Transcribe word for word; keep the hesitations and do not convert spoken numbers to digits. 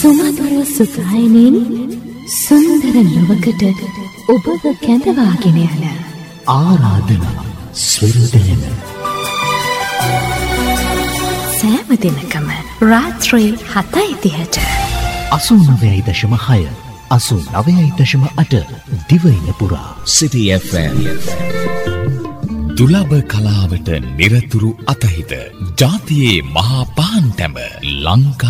සුමధుර සුගායනින් සුන්දර ලොවකට ඔබව කැඳවාගෙන යන ආරාධනා ස්වරදයන සෑම දිනකම රාත්‍රී හතයි තිහට අසූනවයයි දශම හය අසූනවයයි දශම අට දිවයින පුරා City F M දුලබ කලාවට නිරතුරු අතහිත ජාතියේ මහා පාන්ටැඹ ලංකා